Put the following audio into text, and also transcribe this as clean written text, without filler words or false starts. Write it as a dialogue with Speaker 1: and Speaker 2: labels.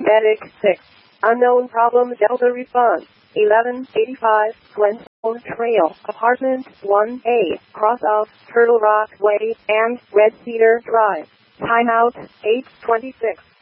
Speaker 1: Medic 6. Unknown problem Delta response. 1185 Glenstone Trail, Apartment 1A, cross of Turtle Rock Way and Red Cedar Drive. Timeout 8:26.